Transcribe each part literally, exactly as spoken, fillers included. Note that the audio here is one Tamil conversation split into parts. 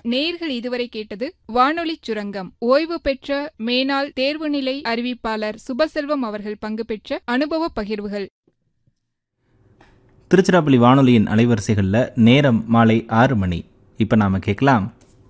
நேயர்கள் இதுவரை கேட்டது வானொலி சுரங்கம். ஓய்வு பெற்ற மேனாள் தேர்வுநிலை அறிவிப்பாளர் சுபசெல்வம் அவர்கள் பங்கு பெற்ற அனுபவ பகிர்வுகள். திருச்சிராப்பள்ளி வானொலியின் அலைவரிசைகளில் நேரம் மாலை ஆறு மணி. இப்போ நாம கேட்கலாம்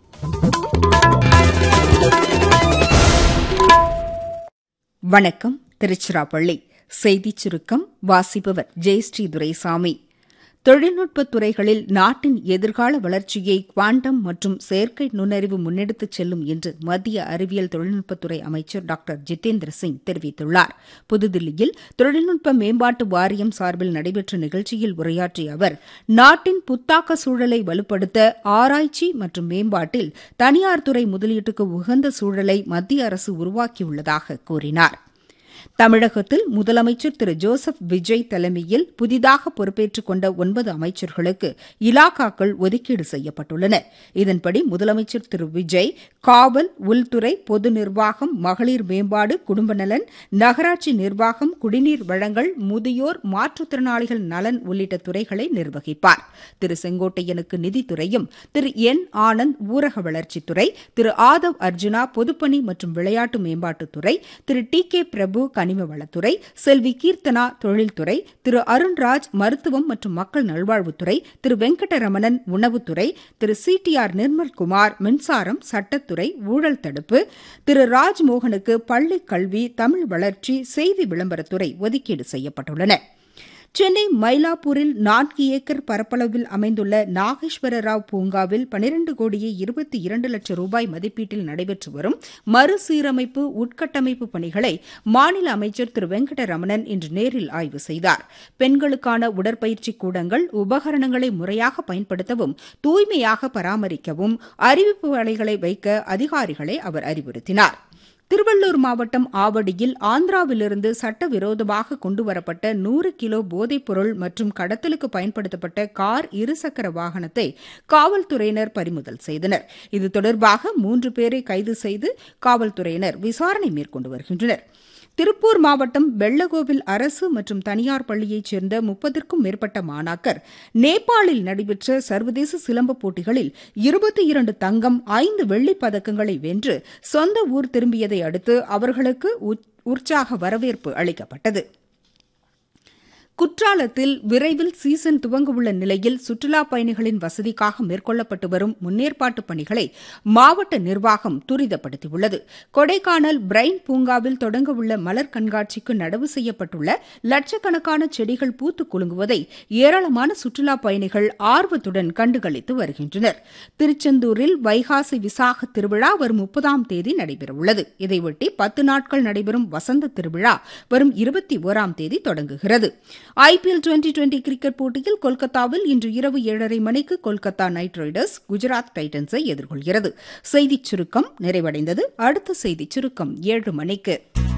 வணக்கம். திருச்சிராப்பள்ளி செய்திச் சுருக்கம் வாசிப்பவர் ஜெயஸ்ரீ துரைசாமி. தொழில்நுட்பத் துறைகளில் நாட்டின் எதிர்கால வளர்ச்சியை குவாண்டம் மற்றும் செயற்கை நுண்ணறிவு முன்னெடுத்துச் செல்லும் என்று மத்திய அறிவியல் தொழில்நுட்பத்துறை அமைச்சர் டாக்டர் ஜிதேந்திர சிங் தெரிவித்துள்ளார். புதுதில்லியில் தொழில்நுட்ப மேம்பாட்டு வாரியம் சார்பில் நடைபெற்ற நிகழ்ச்சியில் உரையாற்றிய அவர், நாட்டின் புத்தாக்க சூழலை வலுப்படுத்த ஆராய்ச்சி மற்றும் மேம்பாட்டில் தனியார் துறை முதலீட்டுக்கு உகந்த சூழலை மத்திய அரசு உருவாக்கியுள்ளதாக கூறினார். தமிழகத்தில் முதலமைச்சர் திரு ஜோசப் விஜய் தலைமையில் புதிதாக பொறுப்பேற்றுக் கொண்ட ஒன்பது அமைச்சர்களுக்கு இலாக்காக்கள் ஒதுக்கீடு செய்யப்பட்டுள்ளன. இதன்படி முதலமைச்சர் திரு விஜய் காவல், உள்துறை, பொது நிர்வாகம், மகளிர் மேம்பாடு, குடும்ப நலன், நகராட்சி நிர்வாகம், குடிநீர் வழங்கல், முதியோர், மாற்றுத்திறனாளிகள் நலன் உள்ளிட்ட துறைகளை நிர்வகிப்பார். திரு செங்கோட்டையனுக்கு நிதித்துறையும், திரு என் ஆனந்த் ஊரக வளர்ச்சித்துறை, திரு ஆதவ் அர்ஜுனா பொதுப்பணி மற்றும் விளையாட்டு மேம்பாட்டுத்துறை, திரு டி கே பிரபு கனிம வளத்துறை, செல்வி கீர்த்தனா தொழில்துறை, திரு அருண்ராஜ் மருத்துவம் மற்றும் மக்கள் நல்வாழ்வுத்துறை, திரு வெங்கடரமணன் உணவுத்துறை, திரு சி டி ஆர் நிர்மல்குமார் மின்சாரம், சட்டத்துறை, ஊழல் தடுப்பு, திரு ராஜ்மோகனுக்கு பள்ளிக் கல்வி, தமிழ் வளர்ச்சி, செய்தி விளம்பரத்துறை ஒதுக்கீடு செய்யப்பட்டுள்ளன. சென்னை மயிலாப்பூரில் நான்கு ஏக்கர் பரப்பளவில் அமைந்துள்ள நாகேஸ்வரராவ் பூங்காவில் பனிரண்டு கோடியே இருபத்தி இரண்டு லட்சம் ரூபாய் மதிப்பீட்டில் நடைபெற்று வரும் மறுசீரமைப்பு உட்கட்டமைப்பு பணிகளை மாநில அமைச்சர் திரு வெங்கடரமணன் இன்று நேரில் ஆய்வு செய்தார். பெண்களுக்கான உடற்பயிற்சி கூடங்கள், உபகரணங்களை முறையாக பயன்படுத்தவும் தூய்மையாக பராமரிக்கவும் அறிவிப்பு வலைகளை வைக்க அதிகாரிகளை அவர் அறிவுறுத்தினார். திருவள்ளூர் மாவட்டம் ஆவடியில் ஆந்திராவிலிருந்து சட்டவிரோதமாக கொண்டுவரப்பட்ட நூறு கிலோ போதைப்பொருள் மற்றும் கடத்தலுக்கு பயன்படுத்தப்பட்ட கார் இருசக்கர வாகனத்தை காவல்துறையினர் பறிமுதல் செய்தனர். இது தொடர்பாக மூன்று பேரை கைது செய்து காவல்துறையினர் விசாரணை மேற்கொண்டு வருகின்றனர். திருப்பூர் மாவட்டம் வெள்ளகோவில் அரசு மற்றும் தனியார் பள்ளியைச் சேர்ந்த முப்பதற்கும் மேற்பட்ட மாணாக்கர் நேபாளில் நடைபெற்ற சர்வதேச சிலம்ப போட்டிகளில் இருபத்தி இரண்டு தங்கம், ஐந்து வெள்ளிப் பதக்கங்களை வென்று சொந்த ஊர் திரும்பியதை அடுத்து அவர்களுக்கு உற்சாக வரவேற்பு அளிக்கப்பட்டது. குற்றாலத்தில் விரைவில் சீசன் துவங்கவுள்ள நிலையில் சுற்றுலாப் பயணிகளின் வசதிக்காக மேற்கொள்ளப்பட்டு வரும் முன்னேற்பாட்டு பணிகளை மாவட்ட நிர்வாகம் துரிதப்படுத்தியுள்ளது. கொடைக்கானல் பிரைன் பூங்காவில் தொடங்கவுள்ள மலர் கண்காட்சிக்கு நடவு செய்யப்பட்டுள்ள லட்சக்கணக்கான செடிகள் பூத்து குலுங்குவதை ஏராளமான சுற்றுலாப் பயணிகள் ஆர்வத்துடன் கண்டுகளித்து வருகின்றனர். திருச்செந்தூரில் வைகாசி விசாக திருவிழா வரும் முப்பதாம் தேதி நடைபெறவுள்ளது. இதையொட்டி பத்து நாட்கள் நடைபெறும் வசந்த திருவிழா வரும் இருபத்தி ஓராம் தேதி தொடங்குகிறது. I P L twenty twenty cricket போட்டியில் கொல்கத்தாவில் இன்று இரவு ஏழரை மணிக்கு கொல்கத்தா நைட் ரைடர்ஸ் குஜராத் டைட்டன்ஸை எதிர்கொள்கிறது. செய்திச் சுருக்கம் நிறைவடைந்தது. அடுத்த செய்திச் சுருக்கம் ஏழு மணிக்கு.